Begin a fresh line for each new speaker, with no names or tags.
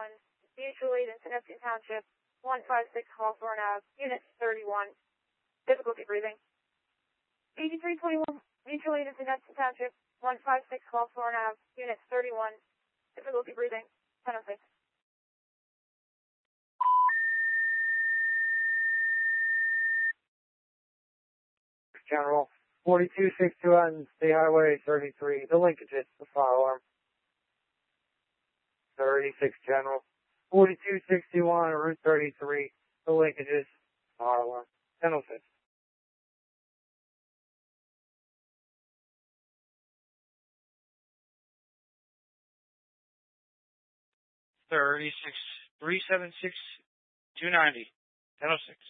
mutual aid in Neptune Township, 156 Hawthorne Ave, Unit 31. Difficulty breathing. 8321 mutual aid in Neptune Township, 156 Hawthorne Ave, Unit 31. Difficulty breathing. 1006.
General 4261 State Highway 33. The linkages, the fire alarm. 36 General 4261 Route 33. The linkages, fire alarm. 1006.
36 376 290 1006.